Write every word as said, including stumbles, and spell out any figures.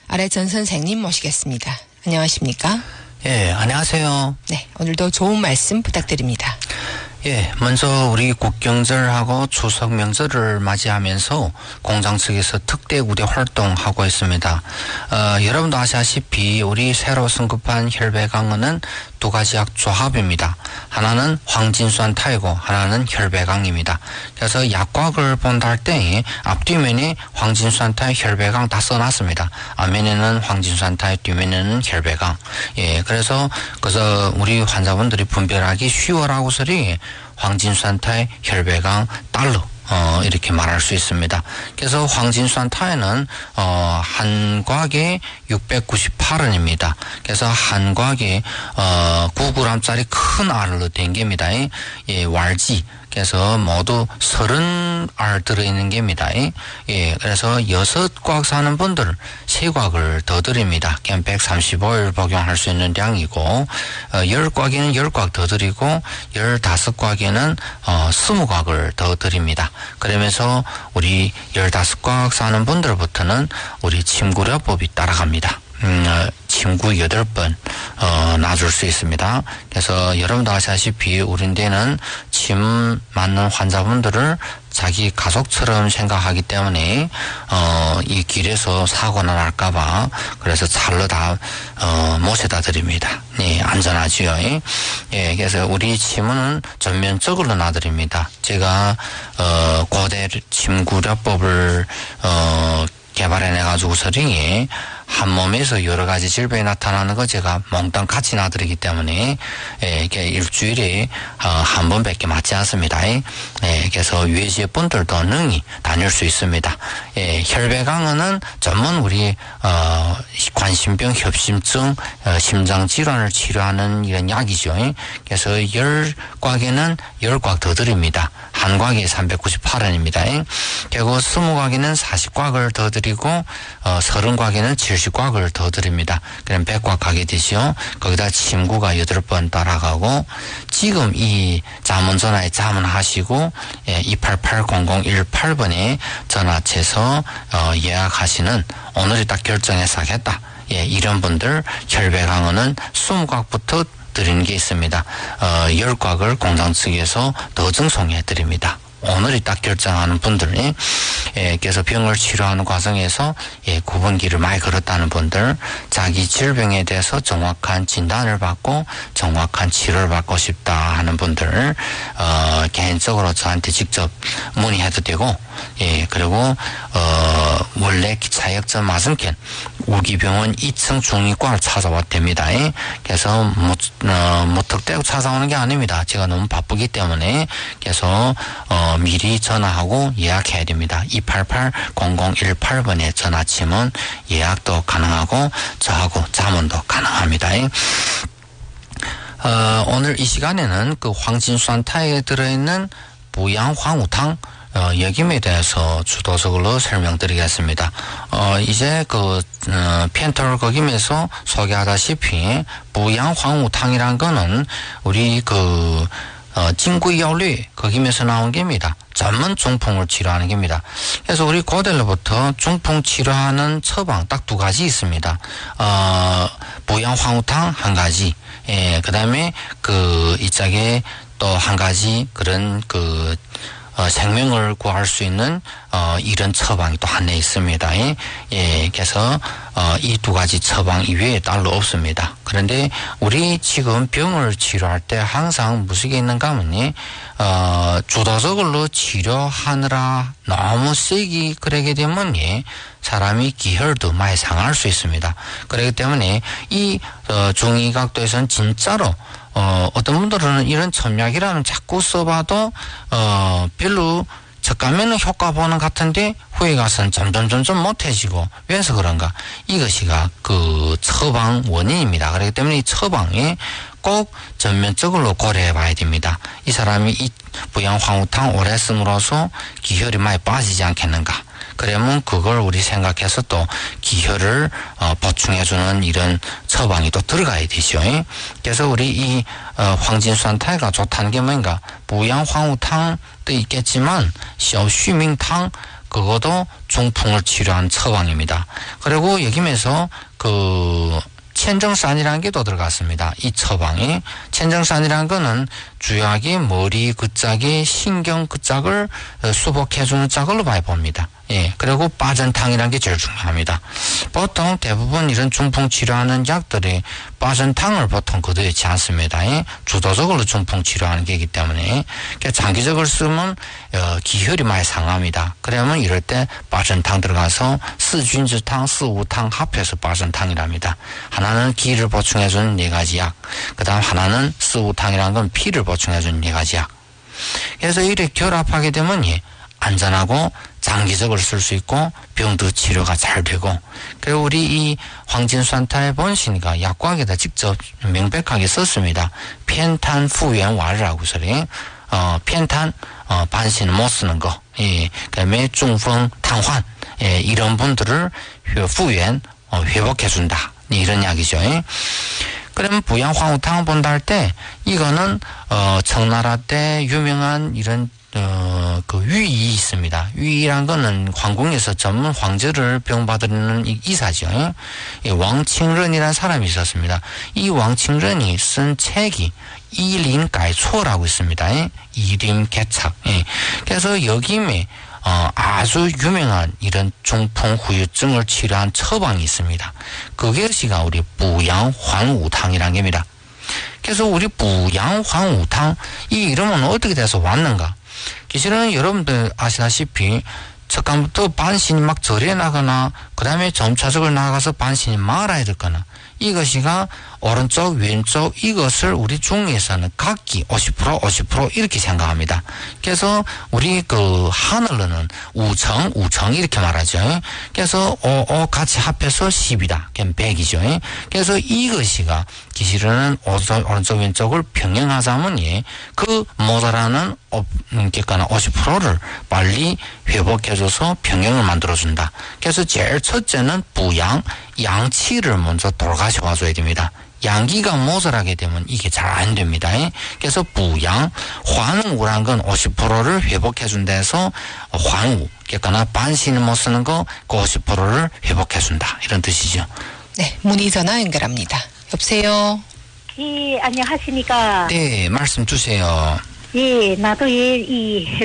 아래전 선생님 모시겠습니다. 안녕하십니까? 예, 안녕하세요. 네, 오늘도 좋은 말씀 부탁드립니다. 예, 먼저 우리 국경절하고 추석 명절을 맞이하면서 공장 측에서 특대 우대 활동하고 있습니다. 어, 여러분도 아시다시피 우리 새로 성급한 혈배강은 두 가지 약 조합입니다. 하나는 황진수한타이고 하나는 혈배강입니다. 그래서 약곽을 본다 할 때 앞뒤면에 황진수한타이 혈배강 다 써놨습니다. 앞면에는 황진수한타이, 뒤면에는 혈배강. 예, 그래서 그래서 우리 환자분들이 분별하기 쉬워라고 소리 황진수한타의 혈배강 달러 어 이렇게 말할 수 있습니다. 그래서 황진수한타에는 어 한 곽에 육백구십팔 원입니다. 그래서 한 곽에 어 구 그램짜리 큰 알로 된 겁니다. 예, 왈지. 그래서 모두 서른 알 들어있는 겁니다. 예, 그래서 여섯 곽 사는 분들 세 곽을 더 드립니다. 그냥 백삼십오 일 복용할 수 있는 양이고, 어, 열 곽에는 열 곽 더 드리고, 열다섯 곽에는, 어, 스무 곽을 더 드립니다. 그러면서 우리 열다섯 곽 사는 분들부터는 우리 침구려법이 따라갑니다. 음, 어, 침구 여덟 번, 어, 놔줄 수 있습니다. 그래서 여러분도 아시다시피 우리한테는 침 맞는 환자분들을 자기 가족처럼 생각하기 때문에, 어, 이 길에서 사고나 날까봐, 그래서 차로 다, 어, 모셔다 드립니다. 네, 안전하지요. 예, 그래서 우리 침은 전면적으로 놔드립니다. 제가, 어, 고대 침구려법을, 어, 개발해내가지고 서링이 한 몸에서 여러 가지 질병이 나타나는 거 제가 몽땅 같이 놔드리기 때문에, 예, 이게 일주일에, 어, 한 번밖에 맞지 않습니다. 예, 그래서 유해지의 분들도 능히 다닐 수 있습니다. 예, 혈배강은 전문 우리, 어, 관심병, 협심증, 어, 심장질환을 치료하는 이런 약이죠. 예? 그래서 열 곽에는 열 곽 더 드립니다. 한 곽에 삼백구십팔 원입니다. 예? 그리고 스무 곽에는 사십 곽을 더 드리고, 어, 서른 곽에는 칠십 곽을 더 드립니다. 그럼 백 곽 가게 되죠. 거기다 침구가 여덟 번 따라가고, 지금 이 자문전화에 자문하시고, 예, 이팔팔 공공일팔 번에 전화해서, 어, 예약하시는 오늘이 딱 결정해서 하겠다. 예, 이런 분들 혈배강은은 스무 곽부터 드리는 게 있습니다. 어, 열 곽을 공장 측에서 더 증송해 드립니다. 오늘이 딱 결정하는 분들이, 예, 그래서 병을 치료하는 과정에서, 예, 구분기를 많이 걸었다는 분들, 자기 질병에 대해서 정확한 진단을 받고, 정확한 치료를 받고 싶다 하는 분들, 어, 개인적으로 저한테 직접 문의해도 되고, 예, 그리고, 어, 원래 자역전 맞은캔, 우기병원 이 층 중이과를 찾아와도 됩니다. 예? 그래서, 뭐, 어, 무턱대고 찾아오는 게 아닙니다. 제가 너무 바쁘기 때문에, 그래서, 어, 미리 전화하고 예약해야 됩니다. 이팔팔 공공일팔 번에 전화치면 예약도 가능하고 저하고 자문도 가능합니다. 어, 오늘 이 시간에는 그 황진수한타에 들어있는 부양황우탕 어, 역임에 대해서 주도적으로 설명드리겠습니다. 어, 이제 그, 어, 펜털 거김에서 소개하다시피 부양황우탕이란 거는 우리 그, 어, 진구열리 거기면서 나온 겁니다. 전문 중풍을 치료하는 겁니다. 그래서 우리 고대로부터 중풍 치료하는 처방 딱 두 가지 있습니다. 어, 부양황우탕 한 가지, 예, 그 다음에 그 이짝에 또 한 가지 그런 그 어, 생명을 구할 수 있는 어, 이런 처방이 또 하나 있습니다. 예, 예, 그래서 어, 이 두 가지 처방 이외에 따로 없습니다. 그런데 우리 지금 병을 치료할 때 항상 무슨 게 있는가 하면 어, 주도적으로 치료하느라 너무 세게 그러게 되면 예, 사람이 기혈도 많이 상할 수 있습니다. 그렇기 때문에 이 어, 중의각도에서는 진짜로 어, 어떤 분들은 이런 첨약이라는 자꾸 써봐도, 어, 별로 적가면은 효과 보는 같은데 후에 가서는 점점 점점 못해지고 왜서 그런가? 이것이가 그 처방 원인입니다. 그렇기 때문에 이 처방에 꼭 전면적으로 고려해 봐야 됩니다. 이 사람이 이 부양황우탕 오래 씀으로써 기혈이 많이 빠지지 않겠는가? 그러면 그걸 우리 생각해서 또 기혈을 어, 보충해주는 이런 처방이 또 들어가야 되죠. 그래서 우리 이 어, 황진수한타이가 좋다는 게 뭔가 부양황우탕도 있겠지만 샤오슈밍탕 그것도 중풍을 치료한 처방입니다. 그리고 여기면서 그 천정산이라는 게 또 들어갔습니다. 이 처방이 천정산이라는 거는 주약이 머리 그 짝이 신경 그 짝을 수복해주는 짝으로 많이 봅니다. 예, 그리고 빠전탕이라는 게 제일 중요합니다. 보통 대부분 이런 중풍 치료하는 약들이 빠전탕을 보통 거두지 않습니다. 예? 주도적으로 중풍 치료하는 게이기 때문에 장기적으로 쓰면 어, 기혈이 많이 상합니다. 그러면 이럴 때 빠전탕 들어가서 스쥔즈탕, 스우탕 합해서 빠전탕이랍니다. 하나는 기를 보충해주는 네 가지 약, 그 다음 하나는 스우탕이라는 건 피를 보충해주는 네 가지 약. 그래서 이렇게 결합하게 되면 예, 안전하고 장기적으로 쓸 수 있고 병도 치료가 잘 되고, 그리고 우리 이 황진수한타의 본신이가 약과학에다 직접 명백하게 썼습니다. 편탄 후연왈이라고 소리. 어, 편탄 어, 반신을 못 쓰는 거, 예, 그다음에 중풍 탕환, 예, 이런 분들을 후연 어, 회복해준다, 이런 약이죠. 예. 그러면 부양 황후탕 본다 할 때 이거는 어, 청나라 때 유명한 이런 어, 그 위이 있습니다. 위이란 거는皇宫에서 전문 황제를 병받는 이사죠. 예, 왕칭ren이라는 사람이 있었습니다. 이 왕칭ren이 쓴 책이 이림가이초라고 있습니다. 예, 이림개착. 예, 그래서 여기에 어, 아주 유명한 이런 중풍 후유증을 치료한 처방이 있습니다. 그것이가 우리 부양황우탕이라는 겁니다. 그래서 우리 부양황우탕 이 이름은 어떻게 돼서 왔는가? 사실은 여러분들 아시다시피 첫간부터 반신이 막 절에 나거나 그 다음에 점차적으로 나가서 반신이 말아야 됐거나, 이것이가 오른쪽 왼쪽 이것을 우리 중에서는 각기 오십 퍼센트 오십 퍼센트 이렇게 생각합니다. 그래서 우리 그 하늘로는 우청 우청 이렇게 말하죠. 그래서 오, 오 같이 합해서 십이다. 그럼 백이죠. 그래서 이것이가 기실은 오른쪽 왼쪽을 병행하자면 예, 그 모자라는 그러니까 오십 퍼센트를 빨리 회복해줘서 병행을 만들어준다. 그래서 제일 첫째는 부양, 양치를 먼저 돌아가셔줘야 됩니다. 양기가 모자라게 되면 이게 잘 안 됩니다. 그래서 부양, 환우란 건 오십 퍼센트를 회복해준다 해서 환우, 그러니까 반신을 못 쓰는 거 그 오십 퍼센트를 회복해준다, 이런 뜻이죠. 네, 문의 전화 연결합니다. 여보세요. 예, 안녕하십니까. 네, 말씀 주세요. 예, 나도 예, 이